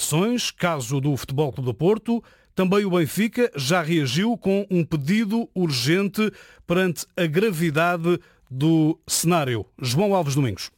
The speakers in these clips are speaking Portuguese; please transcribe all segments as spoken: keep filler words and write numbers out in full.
pressões, caso do Futebol Clube do Porto. Também o Benfica já reagiu com um pedido urgente perante a gravidade do cenário. João Alves Domingos.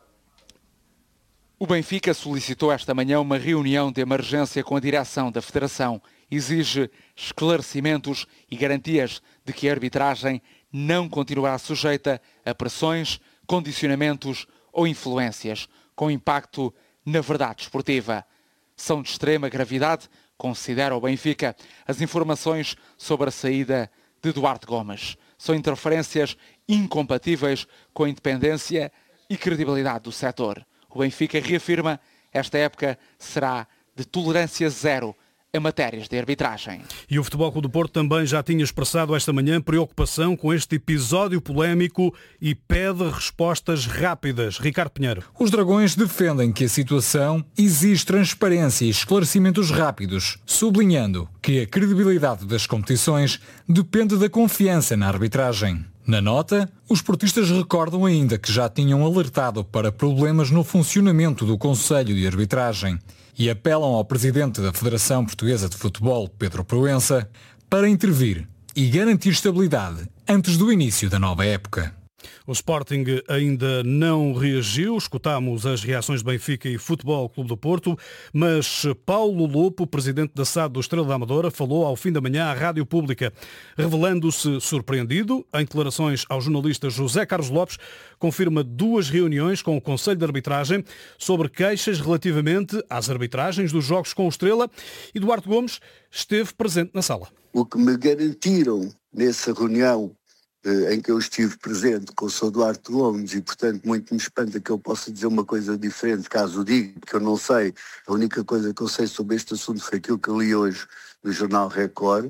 O Benfica solicitou esta manhã uma reunião de emergência com a direção da Federação. Exige esclarecimentos e garantias de que a arbitragem não continuará sujeita a pressões, condicionamentos ou influências, com impacto na verdade esportiva. São de extrema gravidade, considera o Benfica, as informações sobre a saída de Duarte Gomes. São interferências incompatíveis com a independência e credibilidade do setor. O Benfica reafirma esta época será de tolerância zero em matérias de arbitragem. E o Futebol Clube do Porto também já tinha expressado esta manhã preocupação com este episódio polémico e pede respostas rápidas. Ricardo Pinheiro. Os Dragões defendem que a situação exige transparência e esclarecimentos rápidos, sublinhando que a credibilidade das competições depende da confiança na arbitragem. Na nota, os portistas recordam ainda que já tinham alertado para problemas no funcionamento do Conselho de Arbitragem e apelam ao presidente da Federação Portuguesa de Futebol, Pedro Proença, para intervir e garantir estabilidade antes do início da nova época. O Sporting ainda não reagiu, escutámos as reações de Benfica e Futebol Clube do Porto, mas Paulo Lopo, presidente da S A D do Estrela da Amadora, falou ao fim da manhã à Rádio Pública, revelando-se surpreendido. Em declarações ao jornalista José Carlos Lopes, confirma duas reuniões com o Conselho de Arbitragem sobre queixas relativamente às arbitragens dos jogos com o Estrela, e Duarte Gomes esteve presente na sala. O que me garantiram nessa reunião em que eu estive presente com o senhor Duarte Gomes, e portanto muito me espanta que eu possa dizer uma coisa diferente, caso diga, porque eu não sei. A única coisa que eu sei sobre este assunto foi aquilo que eu li hoje no Jornal Record,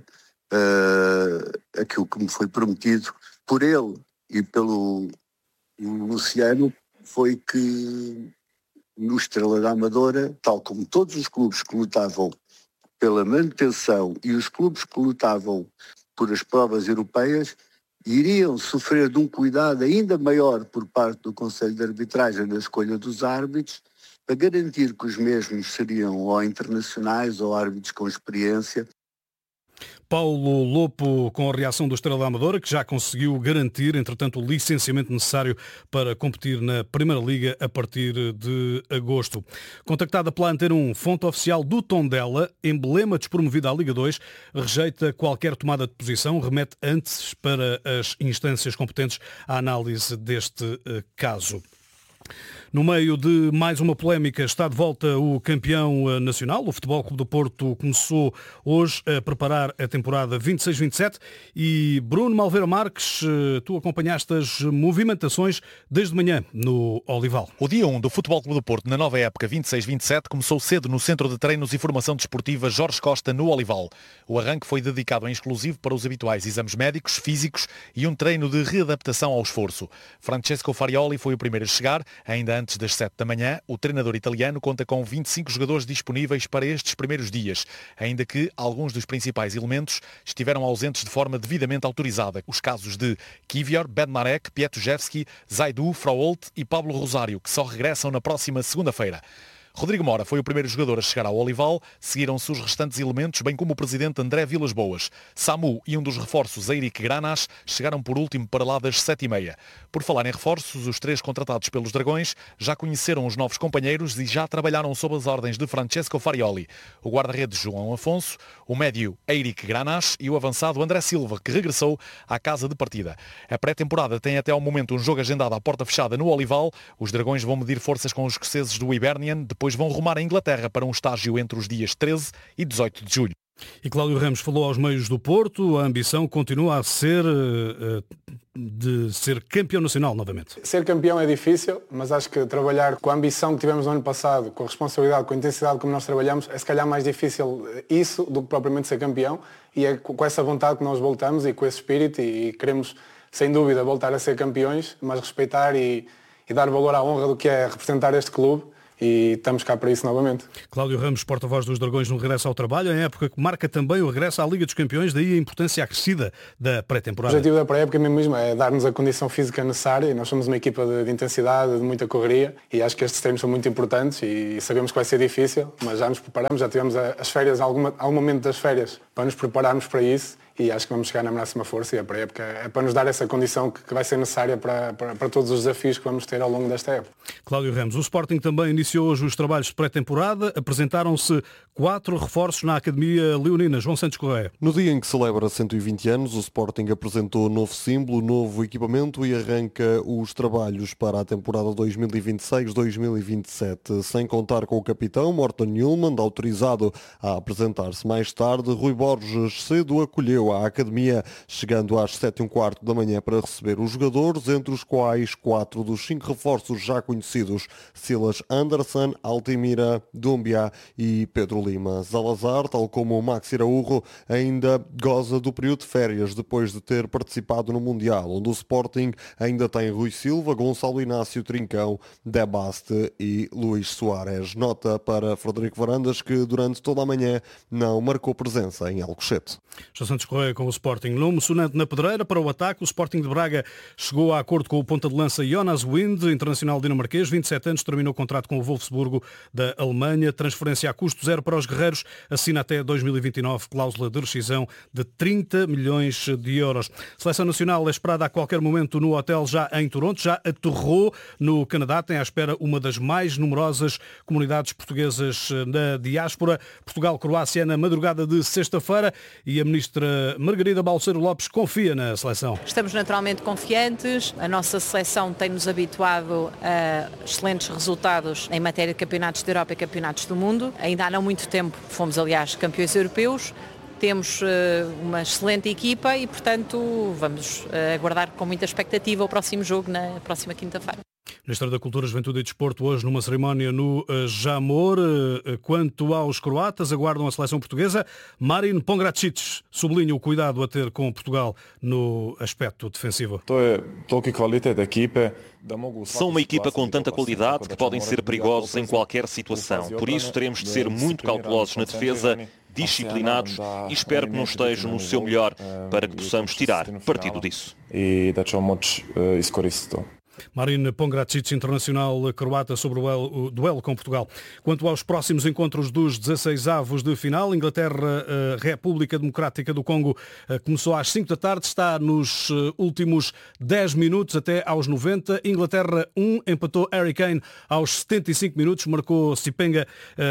uh, aquilo que me foi prometido por ele e pelo Luciano, foi que no Estrela da Amadora, tal como todos os clubes que lutavam pela manutenção e os clubes que lutavam por as provas europeias, iriam sofrer de um cuidado ainda maior por parte do Conselho de Arbitragem na escolha dos árbitros, para garantir que os mesmos seriam ou internacionais ou árbitros com experiência. Paulo Lopo, com a reação do Estrela da Amadora, que já conseguiu garantir, entretanto, o licenciamento necessário para competir na Primeira Liga a partir de agosto. Contactada pela Antena um, fonte oficial do Tondela, emblema despromovido à Liga dois, rejeita qualquer tomada de posição, remete antes para as instâncias competentes à análise deste caso. No meio de mais uma polémica, está de volta o campeão nacional. O Futebol Clube do Porto começou hoje a preparar a temporada vinte e seis vinte e sete e Bruno Malveira Marques, tu acompanhaste as movimentações desde manhã no Olival. O dia um do Futebol Clube do Porto na nova época vinte e seis vinte e sete começou cedo no Centro de Treinos e Formação Desportiva Jorge Costa, no Olival. O arranque foi dedicado em exclusivo para os habituais exames médicos, físicos e um treino de readaptação ao esforço. Francesco Farioli foi o primeiro a chegar, ainda antes das sete da manhã. O treinador italiano conta com vinte e cinco jogadores disponíveis para estes primeiros dias, ainda que alguns dos principais elementos estiveram ausentes de forma devidamente autorizada. Os casos de Kivior, Bednarek, Pietruszewski, Zaidu, Frauolt e Pablo Rosário, que só regressam na próxima segunda-feira. Rodrigo Mora foi o primeiro jogador a chegar ao Olival, seguiram-se os restantes elementos, bem como o presidente André Vilas Boas. Samu e um dos reforços, Eirik Granas, chegaram por último para lá das sete e meia. Por falar em reforços, os três contratados pelos Dragões já conheceram os novos companheiros e já trabalharam sob as ordens de Francesco Farioli. O guarda-redes João Afonso, o médio Eirik Granas e o avançado André Silva, que regressou à casa de partida. A pré-temporada tem até ao momento um jogo agendado à porta fechada no Olival. Os Dragões vão medir forças com os escoceses do Hibernian, depois vão rumar à Inglaterra para um estágio entre os dias treze e dezoito de julho. E Cláudio Ramos falou aos meios do Porto, a ambição continua a ser de ser campeão nacional novamente. Ser campeão é difícil, mas acho que trabalhar com a ambição que tivemos no ano passado, com a responsabilidade, com a intensidade como nós trabalhamos, é se calhar mais difícil isso do que propriamente ser campeão, e é com essa vontade que nós voltamos e com esse espírito, e queremos sem dúvida voltar a ser campeões, mas respeitar e, e dar valor à honra do que é representar este clube. e estamos cá para isso novamente. Cláudio Ramos, porta-voz dos Dragões no regresso ao trabalho, em época que marca também o regresso à Liga dos Campeões, daí a importância acrescida da pré-temporada. O objetivo da pré-época mesmo é dar-nos a condição física necessária, e nós somos uma equipa de, de intensidade, de muita correria, e acho que estes treinos são muito importantes e sabemos que vai ser difícil, mas já nos preparamos, já tivemos as férias, alguma, algum momento das férias para nos prepararmos para isso, e acho que vamos chegar na máxima força, e a pré-época é para nos dar essa condição que, que vai ser necessária para, para, para todos os desafios que vamos ter ao longo desta época. Cláudio Ramos, o Sporting também iniciou hoje os trabalhos de pré-temporada, apresentaram-se quatro reforços na Academia Leonina. João Santos Correia. No dia em que celebra cento e vinte anos, o Sporting apresentou novo símbolo, novo equipamento e arranca os trabalhos para a temporada dois mil e vinte e seis dois mil e vinte e sete. Sem contar com o capitão Morten Newman, autorizado a apresentar-se mais tarde, Rui Borges cedo acolheu a Academia, chegando às sete e um quarto da manhã para receber os jogadores, entre os quais quatro dos cinco reforços já conhecidos: Silas Anderson, Altimira, Doumbia e Pedro Lima. Salazar, tal como o Maxi Araújo, ainda goza do período de férias depois de ter participado no Mundial, onde o Sporting ainda tem Rui Silva, Gonçalo Inácio Trincão, Debaste e Luís Soares. Nota para Frederico Varandas, que durante toda a manhã não marcou presença em Alcochete. João Santos Correia com o Sporting. Nome sonante na pedreira para o ataque. O Sporting de Braga chegou a acordo com o ponta de lança Jonas Wind, internacional dinamarquês, vinte e sete anos, terminou o contrato com o Wolfsburgo da Alemanha. Transferência a custo zero para os guerreiros. Assina até dois mil e vinte e nove cláusula de rescisão de trinta milhões de euros. Seleção nacional é esperada a qualquer momento no hotel já em Toronto. Já aterrou no Canadá. Tem à espera uma das mais numerosas comunidades portuguesas na diáspora. Portugal-Croácia na madrugada de sexta-feira, e a ministra Margarida Balseiro Lopes confia na seleção. Estamos naturalmente confiantes. A nossa seleção tem-nos habituado a excelentes resultados em matéria de campeonatos da Europa e campeonatos do mundo. Ainda há não muito tempo fomos, aliás, campeões europeus. Temos uh, uma excelente equipa e, portanto, vamos uh, aguardar com muita expectativa o próximo jogo na próxima quinta-feira. Ministra da Cultura, Juventude e Desporto, hoje numa cerimónia no Jamor. Quanto aos croatas, aguardam a seleção portuguesa. Marin Pongracic sublinha o cuidado a ter com Portugal no aspecto defensivo. São uma equipa com tanta qualidade que podem ser perigosos em qualquer situação. Por isso teremos de ser muito cautelosos na defesa, disciplinados, e espero que não estejam no seu melhor para que possamos tirar partido disso. Marin Pongracic, internacional croata, sobre o duelo com Portugal. Quanto aos próximos encontros dos dezesseisavos de final, Inglaterra, República Democrática do Congo, começou às cinco da tarde, está nos últimos dez minutos até aos noventa. Inglaterra um, empatou Harry Kane aos setenta e cinco minutos, marcou Sipenga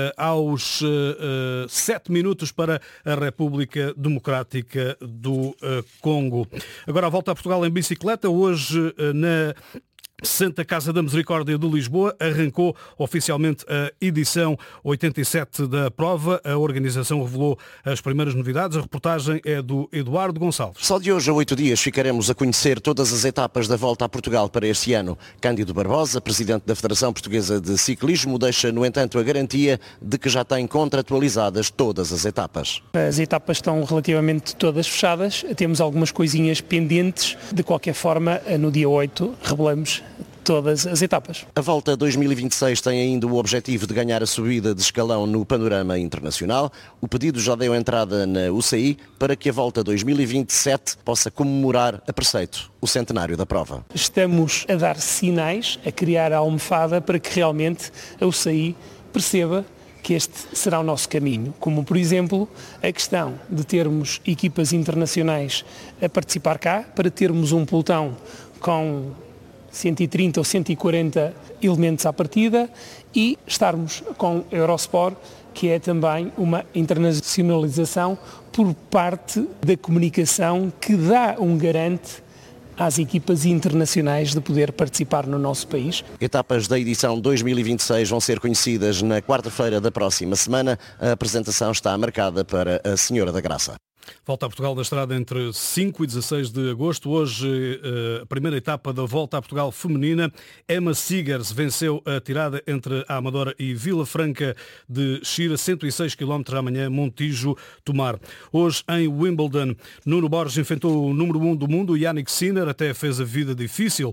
aos sete minutos para a República Democrática do Congo. Agora a volta a Portugal em bicicleta, hoje na Santa Casa da Misericórdia de Lisboa arrancou oficialmente a edição oitenta e sete da prova. A organização revelou as primeiras novidades. A reportagem é do Eduardo Gonçalves. Só de hoje a oito dias ficaremos a conhecer todas as etapas da volta a Portugal para este ano. Cândido Barbosa, presidente da Federação Portuguesa de Ciclismo, deixa, no entanto, a garantia de que já tem contratualizadas todas as etapas. As etapas estão relativamente todas fechadas. Temos algumas coisinhas pendentes. De qualquer forma, no dia oito, revelamos todas as etapas. A Volta dois mil e vinte e seis tem ainda o objetivo de ganhar a subida de escalão no panorama internacional. O pedido já deu entrada na U C I para que a Volta dois mil e vinte e sete possa comemorar a preceito o centenário da prova. Estamos a dar sinais, a criar a almofada para que realmente a U C I perceba que este será o nosso caminho, como por exemplo a questão de termos equipas internacionais a participar cá, para termos um pelotão com cento e trinta ou cento e quarenta elementos à partida e estarmos com a Eurosport, que é também uma internacionalização por parte da comunicação que dá um garante às equipas internacionais de poder participar no nosso país. Etapas da edição dois mil e vinte e seis vão ser conhecidas na quarta-feira da próxima semana. A apresentação está marcada para a Senhora da Graça. Volta a Portugal da estrada entre cinco e dezasseis de agosto. Hoje, a primeira etapa da Volta a Portugal feminina. Emma Sigers venceu a tirada entre a Amadora e Vila Franca de Xira, cento e seis quilómetros. Amanhã, Montijo, Tomar. Hoje, em Wimbledon, Nuno Borges enfrentou o número um do mundo, Yannick Sinner, até fez a vida difícil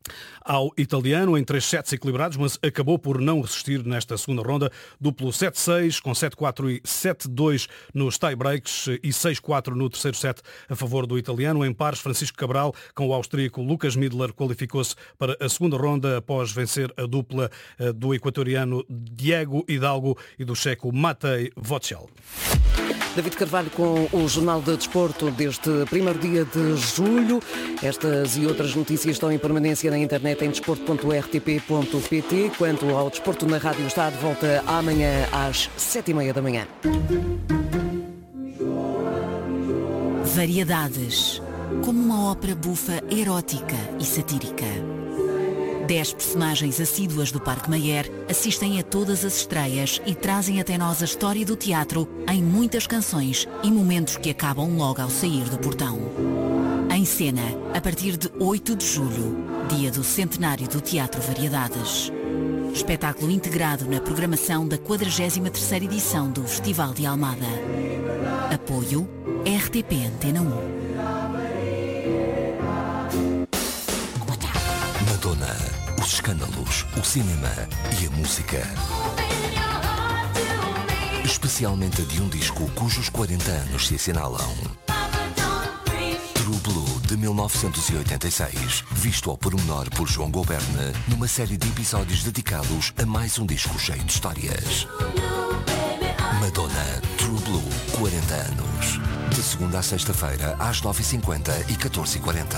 ao italiano em três sets equilibrados, mas acabou por não resistir nesta segunda ronda. Duplo sete seis, com sete quatro e sete dois nos tie-breaks e seis quatro no terceiro set a favor do italiano. Em pares, Francisco Cabral com o austríaco Lucas Midler qualificou-se para a segunda ronda após vencer a dupla do equatoriano Diego Hidalgo e do checo Matej Vocel. David Carvalho com o Jornal de Desporto deste primeiro dia de julho. Estas e outras notícias estão em permanência na internet em desporto ponto r t p ponto p t. Quanto ao desporto na rádio, está de volta amanhã às sete e meia da manhã. Variedades, como uma ópera bufa erótica e satírica. Dez personagens assíduas do Parque Mayer assistem a todas as estreias e trazem até nós a história do teatro em muitas canções e momentos que acabam logo ao sair do portão. Em cena, a partir de oito de julho, dia do centenário do Teatro Variedades. Espetáculo integrado na programação da quadragésima terceira edição do Festival de Almada. Apoio R T P Antena um. Madonna, os escândalos, o cinema e a música. Especialmente a de um disco cujos quarenta anos se assinalam. True Blue, de mil novecentos e oitenta e seis, visto ao pormenor por João Goberne, numa série de episódios dedicados a mais um disco cheio de histórias. Madonna, True Blue, quarenta anos. De segunda à sexta-feira, às nove e cinquenta e catorze e quarenta.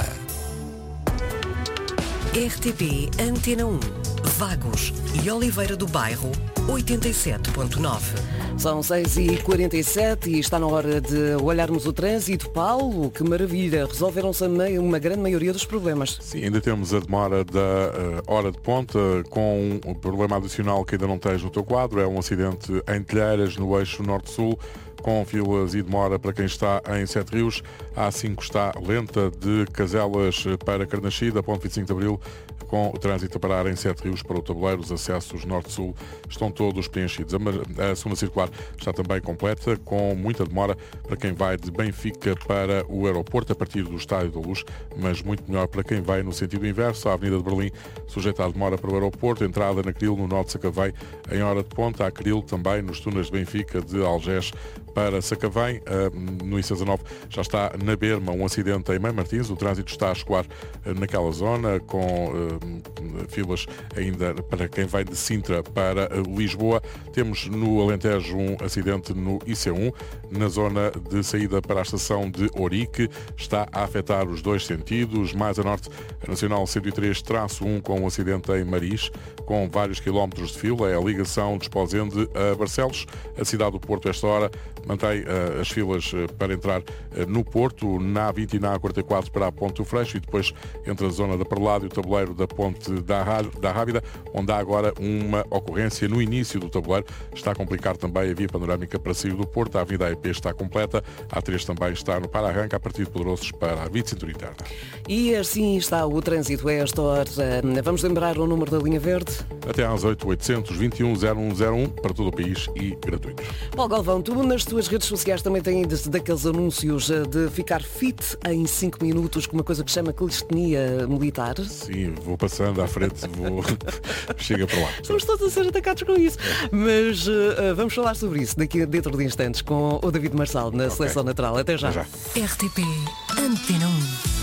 R T P Antena um, Vagos e Oliveira do Bairro, oitenta e sete ponto nove. São seis e quarenta e sete e está na hora de olharmos o trânsito. Paulo, que maravilha, resolveram-se uma grande maioria dos problemas. Sim, ainda temos a demora da uh, hora de ponta, com um problema adicional que ainda não tens no teu quadro, é um acidente em Telheiras, no eixo norte-sul, com filas e demora para quem está em Sete Rios. A A cinco está lenta de Caselas para Carnaxide, a ponte vinte e cinco de Abril, com o trânsito a parar em Sete Rios para o tabuleiro. Os acessos norte-sul estão todos preenchidos. A segunda circular está também completa, com muita demora para quem vai de Benfica para o aeroporto, a partir do Estádio da Luz, mas muito melhor para quem vai no sentido inverso. A Avenida de Berlim sujeita à demora para o aeroporto, entrada na Cril, no norte de Sacavém, em hora de ponta. A Cril também nos túneis de Benfica, de Algés para Sacavém. No I C dezanove já está na Berma um acidente em Mãe Martins. O trânsito está a escoar naquela zona, com uh, filas ainda para quem vai de Sintra para Lisboa. Temos no Alentejo um acidente no I C um, na zona de saída para a estação de Ourique. Está a afetar os dois sentidos. Mais a norte, a Nacional cento e três traço um, com um acidente em Maris, com vários quilómetros de fila. É a ligação de Esposende a Barcelos. A cidade do Porto, esta hora, mantém uh, as filas uh, para entrar uh, no Porto, na A vinte e na A quarenta e quatro para a Ponte do Freixo, e depois entre a zona da Perlado e o tabuleiro da Ponte da, da Rábida, onde há agora uma ocorrência no início do tabuleiro. Está a complicar também a via panorâmica para sair do Porto. A Avenida A E P está completa, a A três também está no para-arranca, a partir de Poderosos para a vinte cintura interna. E assim está o trânsito a esta hora. Vamos lembrar o número da linha verde? Até às oito, oitocentos, vinte e um, zero um zero um, para todo o país e gratuito. Paulo Galvão, tu nas tuas redes sociais também tens daqueles anúncios de ficar fit em cinco minutos, com uma coisa que chama calistenia militar? Sim, vou passando à frente, vou... chega para lá. Estamos todos a ser atacados com isso. Mas uh, vamos falar sobre isso daqui dentro de instantes com o David Marçal na okay. Seleção Natural. Até já. Até já. R T P Antena um.